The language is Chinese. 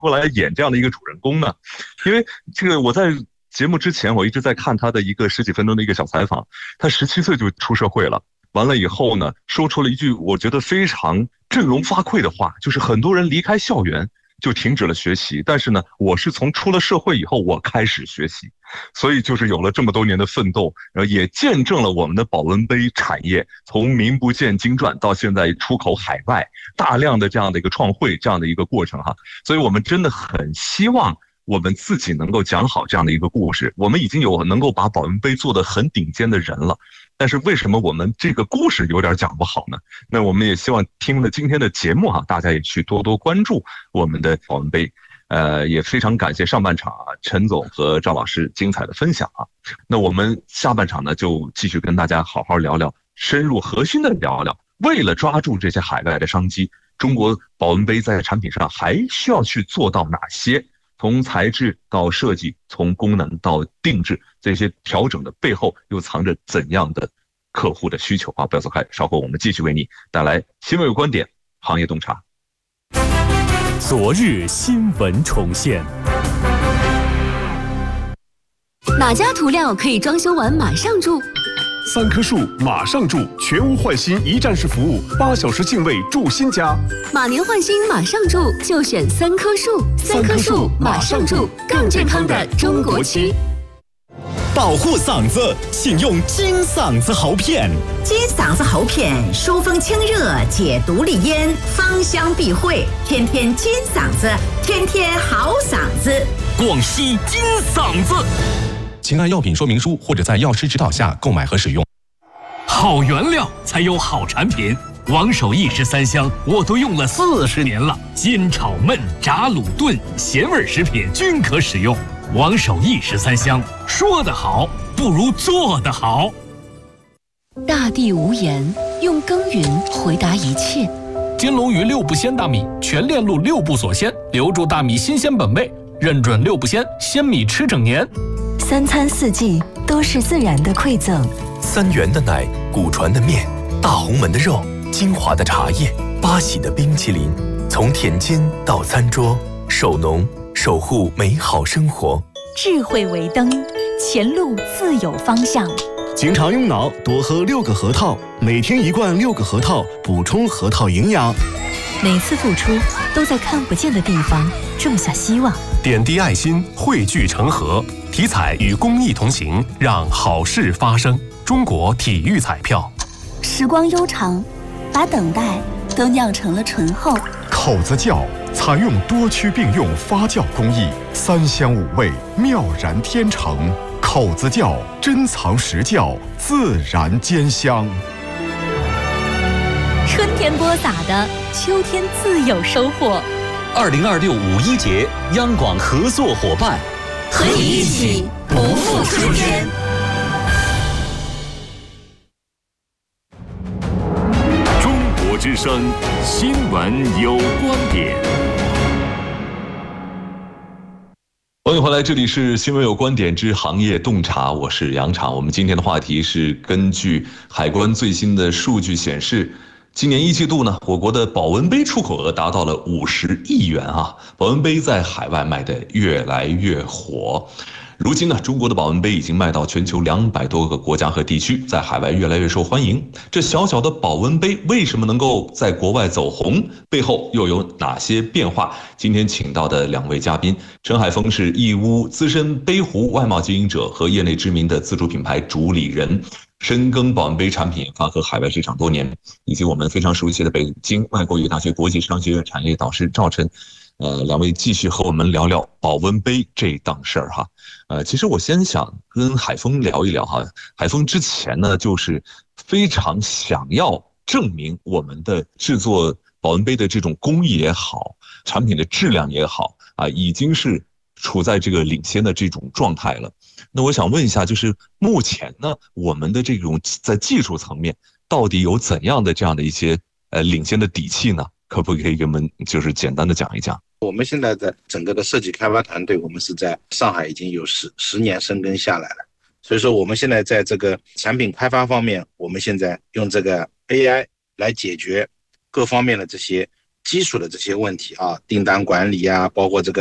过来演这样的一个主人公呢？因为这个我在节目之前我一直在看他的一个10几分钟的一个小采访，他17岁就出社会了，完了以后呢，说出了一句我觉得非常振聋发聩的话，就是很多人离开校园就停止了学习，但是呢，我是从出了社会以后我开始学习，所以就是有了这么多年的奋斗，也见证了我们的保温杯产业从名不见经传到现在出口海外，大量的这样的一个创汇这样的一个过程哈，所以我们真的很希望我们自己能够讲好这样的一个故事。我们已经有能够把保温杯做得很顶尖的人了，但是为什么我们这个故事有点讲不好呢？那我们也希望听了今天的节目大家也去多多关注我们的保温杯。也非常感谢上半场陈总和赵老师精彩的分享那我们下半场呢，就继续跟大家好好聊聊，深入核心的聊聊，为了抓住这些海外的商机，中国保温杯在产品上还需要去做到哪些？从材质到设计，从功能到定制，这些调整的背后又藏着怎样的客户的需求不要走开，稍后我们继续为你带来新闻有观点行业洞察。 昨日新闻重现。 哪家涂料可以装修完马上住 ？3棵树马上住，全屋换新一站式服务，8小时净位住新家。 马年换新马上住，就选3棵树。3棵树马上住，更健康的中国区。 保护嗓子，请用金嗓子喉片。 金嗓子喉片疏风清热，解毒利咽，芳香避秽，天天金嗓子，天天好嗓子。 广西金嗓子，请按药品说明书或者在药师指导下购买和使用。 好原料才有好产品，王守义13香我都用了40年了，煎炒焖炸卤炖咸味食品均可使用。王守义13香，说得好不如做得好。 大地无言，用耕耘回答一切。 金龙鱼6不鲜大米，全链路6不锁鲜，留住大米新鲜本味，认准6不鲜，鲜米吃整年。 3餐4季都是自然的馈赠。 3元的奶，古传的面，大红门的肉，金华的茶叶，八喜的冰淇淋，从田间到餐桌，守农守护美好生活。 智慧为灯，前路自有方向。 经常用脑，多喝6个核桃，每天1罐6个核桃，补充核桃营养。 每次付出都在看不见的地方种下希望。 点滴爱心，汇聚成河，体彩与公益同行，让好事发生。中国体育彩票。 时光悠长，把等待都酿成了醇厚。 口子窖采用多区并用发酵工艺，3香5味，妙然天成。口子窖珍藏实窖，自然兼香。 春天播撒的，秋天自有收获。 2026五一节，央广合作伙伴， 和你一起不负春天。 中国之声，新闻有观点。 欢迎回来，这里是新闻有观点之行业洞察，我是杨常。我们今天的话题是根据海关最新的数据显示，今年1季度呢，我国的保温杯出口额达到了50亿元保温杯在海外卖得越来越火。如今呢，中国的保温杯已经卖到全球200多个国家和地区，在海外越来越受欢迎。这小小的保温杯为什么能够在国外走红？背后又有哪些变化？今天请到的2位嘉宾，陈海峰是义乌资深杯壶外贸经营者和业内知名的自主品牌主理人，深耕保温杯产品研发和海外市场多年，以及我们非常熟悉的北京外国语大学国际商学院产业导师赵晨。2位继续和我们聊聊保温杯这档事儿其实我先想跟海峰聊一聊海峰之前呢，就是非常想要证明我们的制作保温杯的这种工艺也好，产品的质量也好已经是处在这个领先的这种状态了。那我想问一下，就是目前呢，我们的这种在技术层面到底有怎样的这样的一些领先的底气呢？可不可以给我们就是简单的讲一讲？ 我们现在的整个的设计开发团队，我们是在上海已经有10年深耕下来了，所以说我们现在在这个产品开发方面，我们现在用这个 AI 来解决各方面的这些基础的这些问题啊，订单管理啊，包括这个